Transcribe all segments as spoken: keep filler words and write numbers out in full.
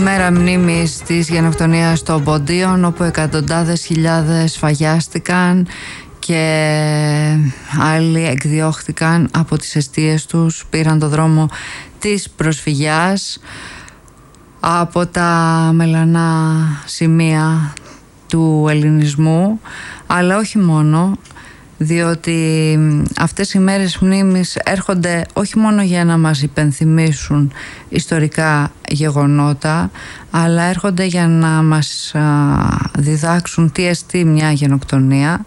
Μέρα μνήμης της γενοκτονίας των Ποντίων, όπου εκατοντάδες χιλιάδες σφαγιάστηκαν και άλλοι εκδιώχθηκαν από τις εστίες τους, πήραν το δρόμο της προσφυγιάς από τα μελανά σημεία του ελληνισμού, αλλά όχι μόνο, διότι αυτές οι μέρες μνήμης έρχονται όχι μόνο για να μας υπενθυμίσουν ιστορικά γεγονότα, αλλά έρχονται για να μας διδάξουν τι εστί μια γενοκτονία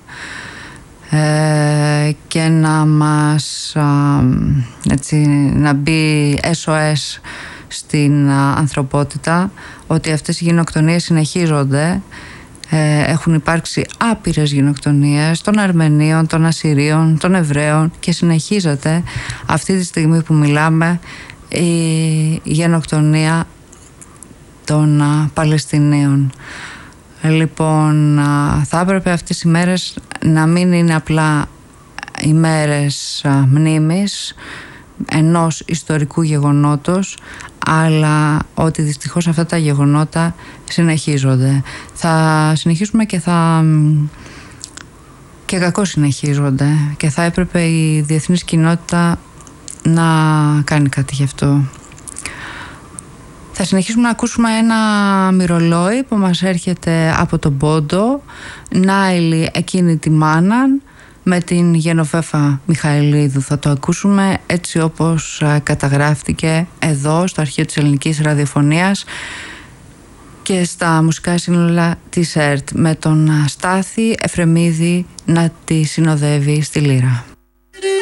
ε, και να μας έτσι, να μπει ες ο ες στην ανθρωπότητα, ότι αυτές οι γενοκτονίες συνεχίζονται. Έχουν υπάρξει άπειρες γενοκτονίες των Αρμενίων, των Ασσυρίων, των Εβραίων και συνεχίζεται αυτή τη στιγμή που μιλάμε η γενοκτονία των Παλαιστινίων. Λοιπόν, θα έπρεπε αυτές οι μέρες να μην είναι απλά οι μέρες μνήμης ενός ιστορικού γεγονότος, αλλά ότι δυστυχώς αυτά τα γεγονότα συνεχίζονται. Θα συνεχίσουμε και θα και κακώς συνεχίζονται και θα έπρεπε η διεθνής κοινότητα να κάνει κάτι γι' αυτό. Θα συνεχίσουμε να ακούσουμε ένα μυρολόι που μας έρχεται από τον Πόντο, Νάιλι εκείνη τη μάναν, με την Γενοφέφα Μιχαηλίδου. Θα το ακούσουμε έτσι όπως καταγράφτηκε εδώ στο αρχείο της ελληνικής ραδιοφωνίας και στα μουσικά σύνολα της ΕΡΤ, με τον Στάθη Εφρεμίδη να τη συνοδεύει στη λύρα.